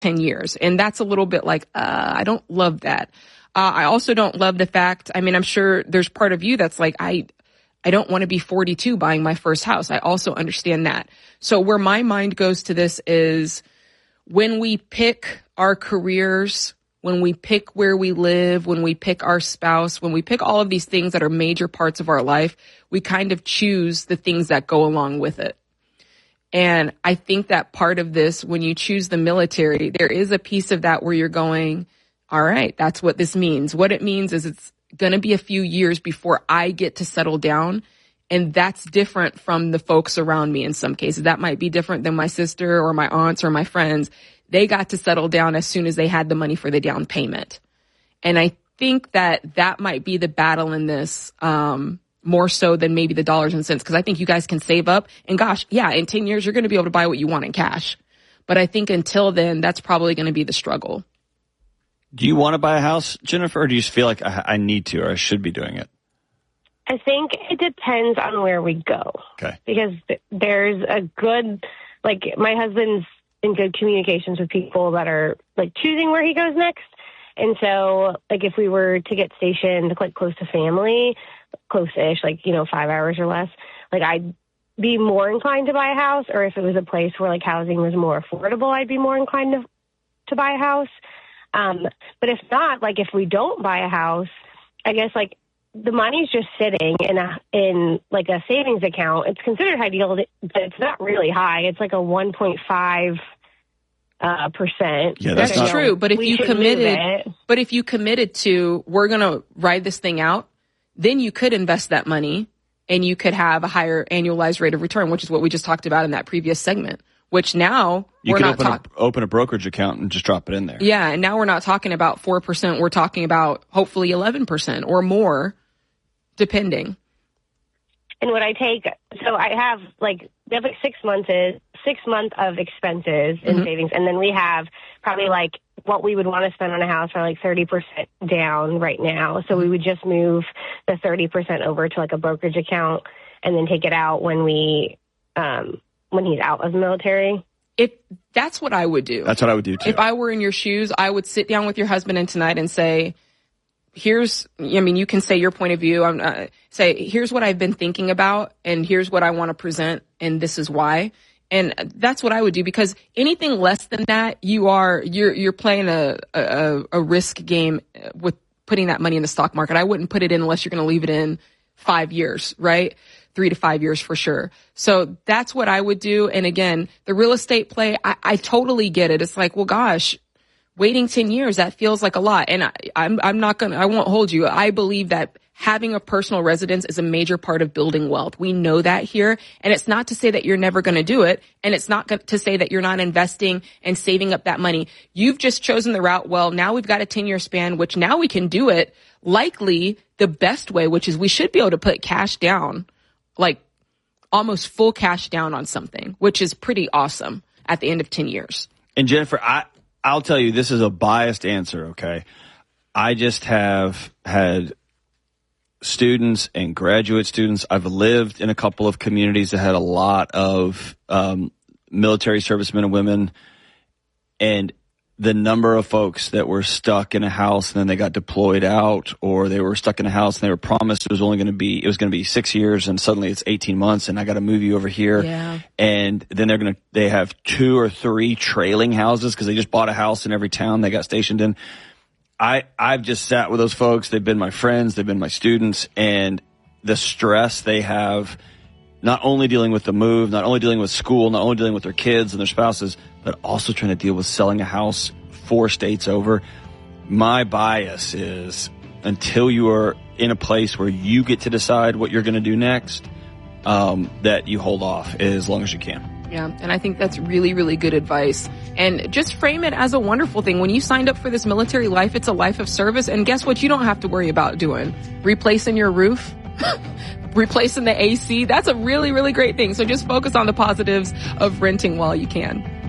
10 years. And that's a little bit like, I don't love that. I also don't love the fact, I mean, I'm sure there's part of you that's like, I don't want to be 42 buying my first house. I also understand that. So where my mind goes to this is when we pick our careers, when we pick where we live, when we pick our spouse, when we pick all of these things that are major parts of our life, we kind of choose the things that go along with it. And I think that part of this, when you choose the military, there is a piece of that where you're going, all right, that's what this means. What it means is it's going to be a few years before I get to settle down. And that's different from the folks around me in some cases. That might be different than my sister or my aunts or my friends. They got to settle down as soon as they had the money for the down payment. And I think that that might be the battle in this, more so than maybe the dollars and cents. Because I think you guys can save up. And gosh, yeah, in 10 years, you're going to be able to buy what you want in cash. But I think until then, that's probably going to be the struggle. Do you want to buy a house, Jennifer, or do you just feel like I need to or I should be doing it? I think it depends on where we go. Okay. Because there's a good, like, my husband's in good communications with people that are, like, choosing where he goes next. And so, like, if we were to get stationed, like, close to family, close-ish, like, 5 hours or less, like, I'd be more inclined to buy a house. Or if it was a place where, like, housing was more affordable, I'd be more inclined to buy a house. But if not, like, if we don't buy a house, I guess, like, the money's just sitting in like a savings account. It's considered high yield, but it's not really high. It's like a 1.5%. Yeah, that's true. But if you committed to, we're going to ride this thing out, then you could invest that money and you could have a higher annualized rate of return, which is what we just talked about in that previous segment. Which now you can open a brokerage account and just drop it in there. Yeah, and now we're not talking about 4%. We're talking about hopefully 11% or more, depending. And what I take, so I have we have 6 months of expenses in savings, and then we have probably like what we would want to spend on a house for like 30% down right now. So we would just move the 30% over to like a brokerage account and then take it out when he's out of the military. That's what I would do. That's what I would do too. If I were in your shoes, I would sit down with your husband tonight and say, you can say your point of view. Say, here's what I've been thinking about and here's what I want to present and this is why. And that's what I would do, because anything less than that, you're playing a risk game with putting that money in the stock market. I wouldn't put it in unless you're going to leave it in 5 years, right? 3 to 5 years for sure. So that's what I would do. And again, the real estate play, I totally get it. It's like, well, gosh, waiting 10 years, that feels like a lot. And I won't hold you. I believe that having a personal residence is a major part of building wealth. We know that here. And it's not to say that you're never going to do it. And it's not to say that you're not investing and saving up that money. You've just chosen the route. Well, now we've got a 10-year span, which now we can do it likely the best way, which is we should be able to put cash down, like almost full cash down on something, which is pretty awesome at the end of 10 years. And Jennifer, I'll tell you, this is a biased answer, okay? I just have had students and graduate students. I've lived in a couple of communities that had a lot of military servicemen and women, and the number of folks that were stuck in a house and then they got deployed out, or they were stuck in a house and they were promised it was going to be 6 years and suddenly it's 18 months and I got to move you over here. Yeah. And then they have 2 or 3 trailing houses because they just bought a house in every town they got stationed in. I've just sat with those folks. They've been my friends. They've been my students, and the stress they have, not only dealing with the move, not only dealing with school, not only dealing with their kids and their spouses, but also trying to deal with selling a house 4 states over. My bias is until you are in a place where you get to decide what you're going to do next, that you hold off as long as you can. Yeah, and I think that's really, really good advice. And just frame it as a wonderful thing. When you signed up for this military life, it's a life of service. And guess what? You don't have to worry about doing replacing your roof, replacing the AC. That's a really, really great thing. So just focus on the positives of renting while you can.